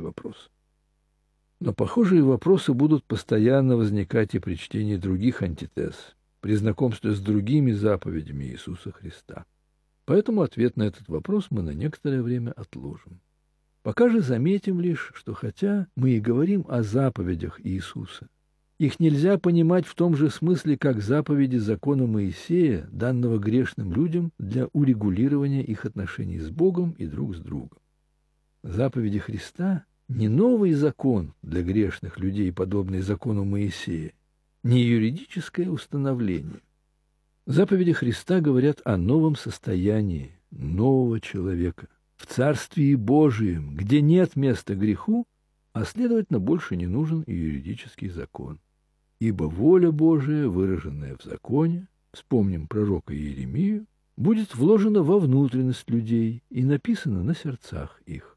вопрос. Но похожие вопросы будут постоянно возникать и при чтении других антитез, при знакомстве с другими заповедями Иисуса Христа. Поэтому ответ на этот вопрос мы на некоторое время отложим. Пока же заметим лишь, что хотя мы и говорим о заповедях Иисуса, их нельзя понимать в том же смысле, как заповеди закона Моисея, данного грешным людям для урегулирования их отношений с Богом и друг с другом. Заповеди Христа – не новый закон для грешных людей, подобный закону Моисея, не юридическое установление. Заповеди Христа говорят о новом состоянии нового человека в Царствии Божием, где нет места греху, а, следовательно, больше не нужен и юридический закон. Ибо воля Божия, выраженная в законе, вспомним пророка Иеремию, будет вложена во внутренность людей и написана на сердцах их.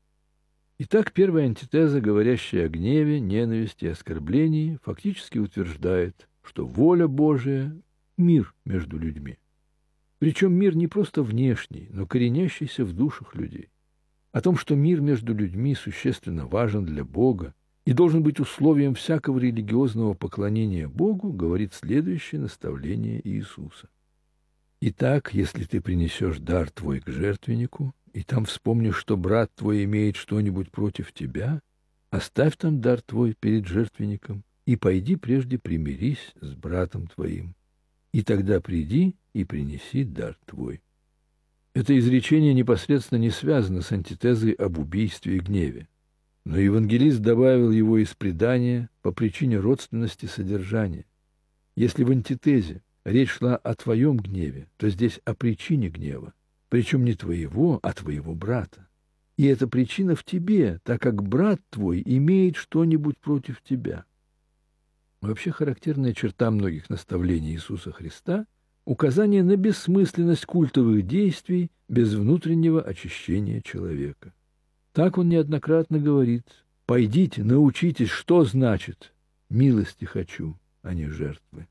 Итак, первая антитеза, говорящая о гневе, ненависти и оскорблении, фактически утверждает, что воля Божия – мир между людьми. Причем мир не просто внешний, но коренящийся в душах людей. О том, что мир между людьми существенно важен для Бога и должен быть условием всякого религиозного поклонения Богу, говорит следующее наставление Иисуса. «Итак, если ты принесешь дар твой к жертвеннику, и там вспомнишь, что брат твой имеет что-нибудь против тебя, оставь там дар твой перед жертвенником и пойди прежде примирись с братом твоим, и тогда приди и принеси дар твой». Это изречение непосредственно не связано с антитезой об убийстве и гневе, но евангелист добавил его из предания по причине родственности содержания. Если в антитезе речь шла о твоем гневе, то здесь о причине гнева, причем не твоего, а твоего брата. И эта причина в тебе, так как брат твой имеет что-нибудь против тебя. Вообще характерная черта многих наставлений Иисуса Христа – указание на бессмысленность культовых действий без внутреннего очищения человека. Так он неоднократно говорит: «Пойдите, научитесь, что значит «милости хочу», а не жертвы».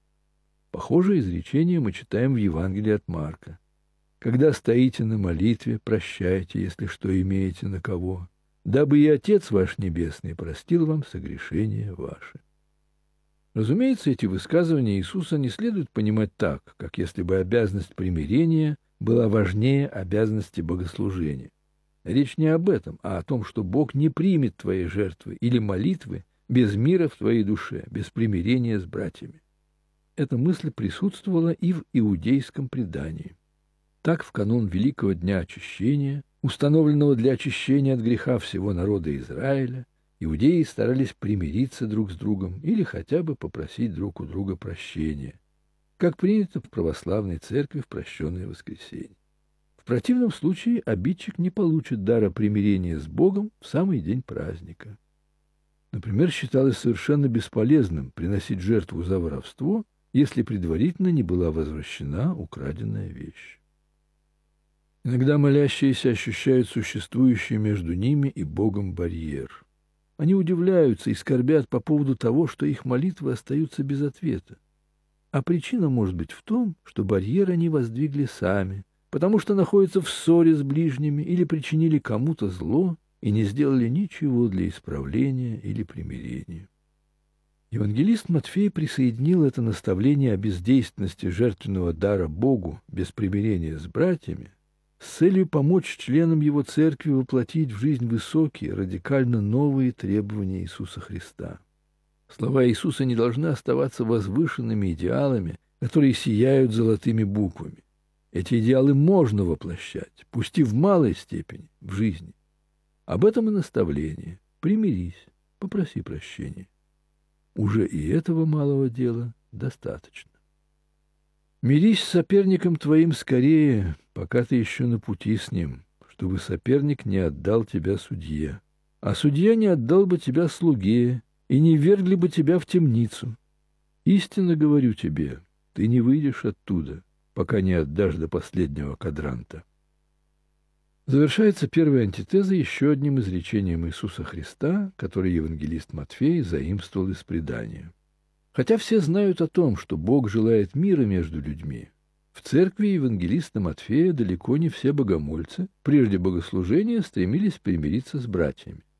Похожее изречение мы читаем в Евангелии от Марка. «Когда стоите на молитве, прощайте, если что имеете на кого, дабы и Отец ваш Небесный простил вам согрешения ваши». Разумеется, эти высказывания Иисуса не следует понимать так, как если бы обязанность примирения была важнее обязанности богослужения. Речь не об этом, а о том, что Бог не примет твоей жертвы или молитвы без мира в твоей душе, без примирения с братьями. Эта мысль присутствовала и в иудейском предании. Так, в канун Великого Дня Очищения, установленного для очищения от греха всего народа Израиля, иудеи старались примириться друг с другом или хотя бы попросить друг у друга прощения, как принято в православной церкви в прощенное воскресенье. В противном случае обидчик не получит дара примирения с Богом в самый день праздника. Например, считалось совершенно бесполезным приносить жертву за воровство, если предварительно не была возвращена украденная вещь. Иногда молящиеся ощущают существующий между ними и Богом барьер. Они удивляются и скорбят по поводу того, что их молитвы остаются без ответа. А причина может быть в том, что барьер они воздвигли сами, потому что находятся в ссоре с ближними или причинили кому-то зло и не сделали ничего для исправления или примирения. Евангелист Матфей присоединил это наставление о бездейственности жертвенного дара Богу без примирения с братьями с целью помочь членам его церкви воплотить в жизнь высокие, радикально новые требования Иисуса Христа. Слова Иисуса не должны оставаться возвышенными идеалами, которые сияют золотыми буквами. Эти идеалы можно воплощать, пусть и в малой степени, в жизни. Об этом и наставление. Примирись, попроси прощения. Уже и этого малого дела достаточно. Мирись с соперником твоим скорее, пока ты еще на пути с ним, чтобы соперник не отдал тебя судье, а судья не отдал бы тебя слуге и не ввергли бы тебя в темницу. Истинно говорю тебе, ты не выйдешь оттуда, пока не отдашь до последнего кадранта. Завершается первая антитеза еще одним изречением Иисуса Христа, которое евангелист Матфей заимствовал из предания. Хотя все знают о том, что Бог желает мира между людьми, в церкви евангелиста Матфея далеко не все богомольцы, прежде богослужения, стремились примириться с братьями.